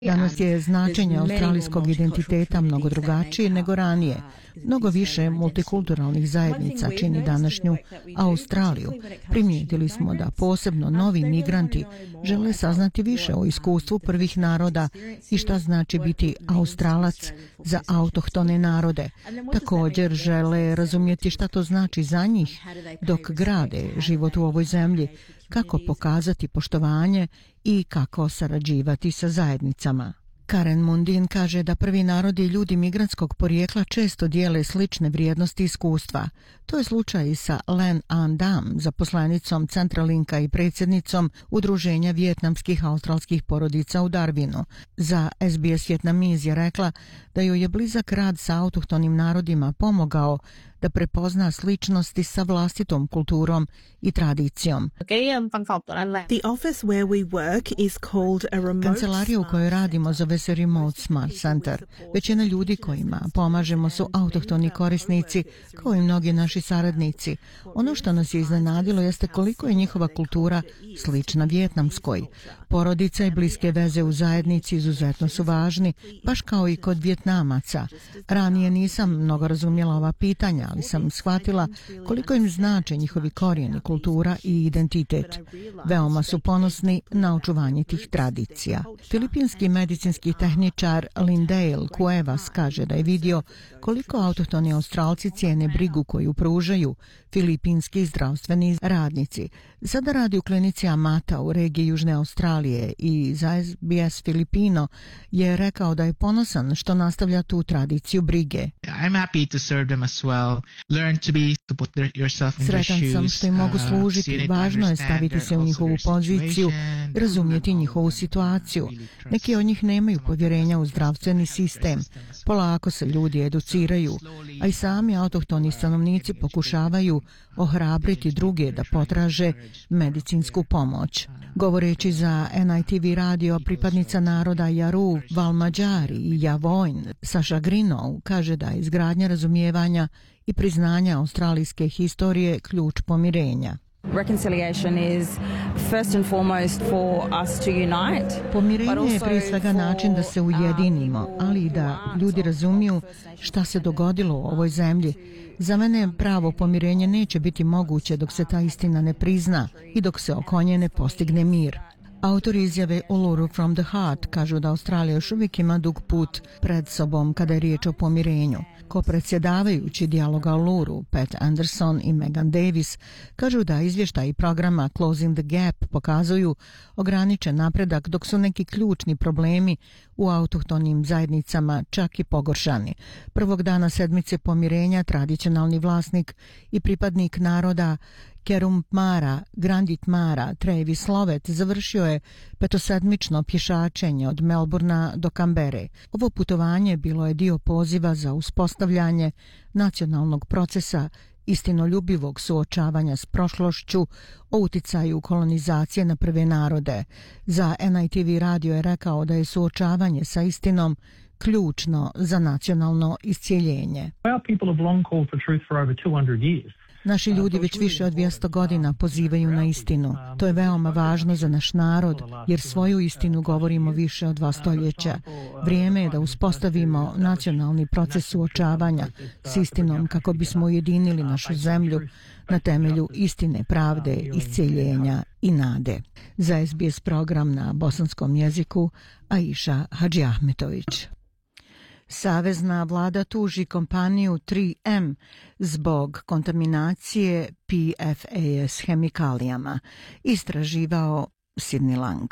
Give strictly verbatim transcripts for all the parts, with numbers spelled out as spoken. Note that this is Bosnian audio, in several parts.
Danas je značenje australijskog identiteta mnogo drugačije nego ranije. Mnogo više multikulturalnih zajednica čini današnju Australiju. Primijetili smo da posebno novi migranti žele saznati više o iskustvu prvih naroda i šta znači biti Australac za autohtone narode. Također žele razumjeti šta to znači za njih dok grade život u ovoj zemlji, kako pokazati poštovanje i kako sarađivati sa zajednicama. Karen Mundin kaže da prvi narodi i ljudi migrantskog porijekla često dijele slične vrijednosti i iskustva. To je slučaj i sa Len An Dam, zaposlenicom Centralinka i predsjednicom Udruženja vijetnamskih australskih porodica u Darwinu. Za S B S Vietnamese je rekla da joj je blizak rad sa autohtonim narodima pomogao da prepozna sličnosti sa vlastitom kulturom i tradicijom. The office where we work is called a remote Kancelarija u kojoj radimo zove se Remote Smart Center. Većina ljudi kojima pomažemo su autohtoni korisnici, kao i mnogi naši saradnici. Ono što nas je iznenadilo jeste koliko je njihova kultura slična vijetnamskoj. Porodica i bliske veze u zajednici izuzetno su važni, baš kao i kod Vijetnamaca. Ranije nisam mnogo razumjela ova pitanja, ali sam shvatila koliko im znače njihovi korijeni, kultura i identitet. Veoma su ponosni na očuvanje tih tradicija. Filipinski medicinski tehničar Lindale Cuevas kaže da je vidio koliko autohtoni Australci cijene brigu koju pružaju filipinski zdravstveni radnici. Sada radi u klinici Amata u regiji Južne Australije i za S B S Filipino je rekao da je ponosan što nastavlja tu tradiciju brige. I'm happy to serve them as well. Learn to be to put their, yourself in their shoes. Sretan sam što im mogu služiti. Važno je staviti se u njihovu poziciju i razumjeti njihovu situaciju. Neki od njih nemaju povjerenja u zdravstveni sistem. Polako se ljudi educiraju, a i sami autohtoni stanovnici pokušavaju ohrabriti druge da potraže medicinsku pomoć. Govoreći za N I T V radio, pripadnica naroda Jaru, Valmađari i Javojn, Saša Grinov kaže da je izgradnja razumijevanja i priznanja australijske historije ključ pomirenja. Reconciliation is first and foremost for us to unite. Pomirenje je prije svega način da se ujedinimo, ali i da ljudi razumiju šta se dogodilo u ovoj zemlji. Za mene pravo pomirenje neće biti moguće dok se ta istina ne prizna i dok se oko nje ne postigne mir. Autori izjave Uluru from the Heart kažu da Australija još uvijek ima dug put pred sobom kada je riječ o pomirenju. Ko predsjedavajući dijaloga Uluru, Pat Anderson i Megan Davis, kažu da izvještaji programa Closing the Gap pokazuju ograničen napredak dok su neki ključni problemi u autohtonim zajednicama čak i pogoršani. Prvog dana sedmice pomirenja tradicionalni vlasnik i pripadnik naroda Kerum Mara, Grandit Mara, Travis Lovet završio je petosedmično pješačenje od Melbourna do Kambere. Ovo putovanje bilo je dio poziva za uspostavljanje nacionalnog procesa istinoljubivog suočavanja s prošlošću o uticaju kolonizacije na prve narode. Za N I T V radio je rekao da je suočavanje sa istinom ključno za nacionalno iscijeljenje. Our people have long called for truth for over two hundred years. Naši ljudi već više od dvjesto godina pozivaju na istinu. To je veoma važno za naš narod, jer svoju istinu govorimo više od dva stoljeća. Vrijeme je da uspostavimo nacionalni proces suočavanja s istinom kako bismo ujedinili našu zemlju na temelju istine, pravde, iscijeljenja i nade. Za S B S program na bosanskom jeziku Aisha Hadžiahmetović. Savezna vlada tuži kompaniju tri M zbog kontaminacije P F A S hemikalijama, istraživao Sidney Lang.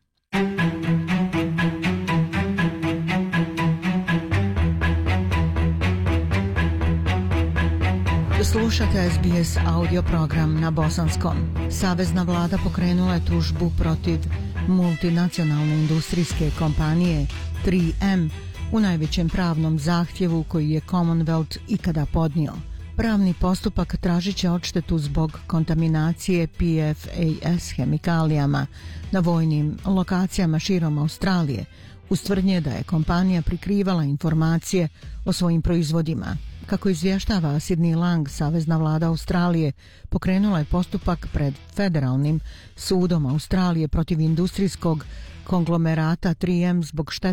Slušate S B S audio program na bosanskom. Savezna vlada pokrenula je tužbu protiv multinacionalne industrijske kompanije tri M u najvećem pravnom zahtjevu koji je Commonwealth ikada podnio. Pravni postupak tražit će odštetu zbog kontaminacije P F A S hemikalijama na vojnim lokacijama širom Australije, uz tvrdnje da je kompanija prikrivala informacije o svojim proizvodima. Kako izvještava Sidney Lang, Savezna vlada Australije pokrenula je postupak pred Federalnim sudom Australije protiv industrijskog konglomerata tri M zbog štete